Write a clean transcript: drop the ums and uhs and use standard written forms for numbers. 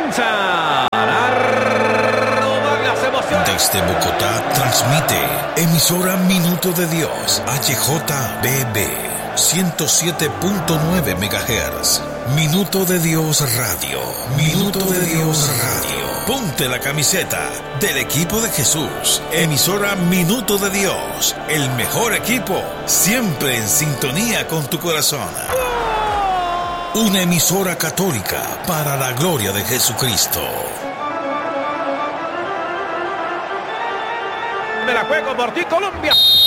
comienza a robar las emociones. Desde Bogotá transmite emisora Minuto de Dios, HJBB 107.9 MHz. Minuto de Dios Radio. Minuto de Dios Radio. Ponte la camiseta del equipo de Jesús. Emisora Minuto de Dios. El mejor equipo, siempre en sintonía con tu corazón. Una emisora católica para la gloria de Jesucristo. Me la juego por ti, Colombia.